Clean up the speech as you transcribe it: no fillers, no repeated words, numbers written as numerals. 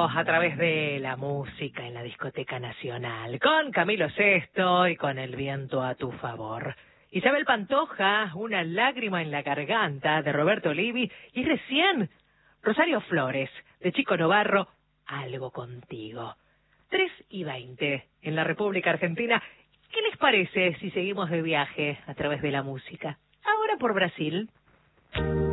a través de la música en la Discoteca Nacional, con Camilo Sesto y con El viento a tu favor. Isabel Pantoja, Una lágrima en la garganta, de Roberto Olivi, y recién Rosario Flores, de Chico Novarro, Algo contigo. 3:20 en la República Argentina. ¿Qué les parece si seguimos de viaje a través de la música? Ahora por Brasil.